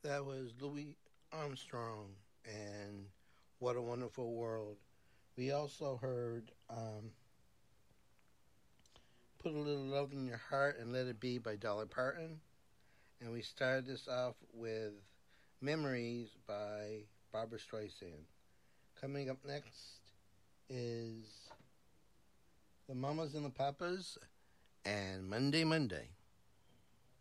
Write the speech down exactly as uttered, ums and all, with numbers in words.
That was Louis Armstrong and What a Wonderful World. We also heard um, Put a Little Love in Your Heart and Let It Be by Dolly Parton. And we started this off with Memories by Barbara Streisand. Coming up next is The Mamas and the Papas and Monday Monday.